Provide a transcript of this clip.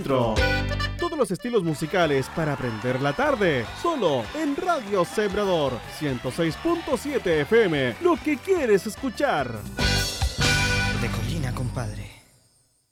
Centro. Todos los estilos musicales para aprender la tarde. Solo en Radio Sembrador 106.7 FM. Lo que quieres escuchar. De colina, compadre.